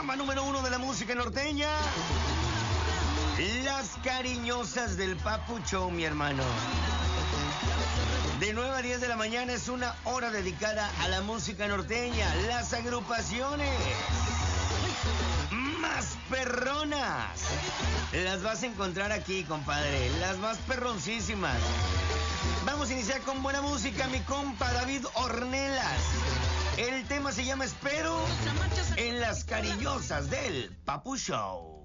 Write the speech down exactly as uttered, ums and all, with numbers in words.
dama número uno de la música norteña. Las cariñosas del Papu Show, mi hermano. De nueve a diez de la mañana es una hora dedicada a la música norteña. Las agrupaciones más perronas las vas a encontrar aquí, compadre. Las más perroncísimas. Vamos a iniciar con buena música, mi compa David Ornelas. El tema se llama Espero en las cariñosas del Papu Show.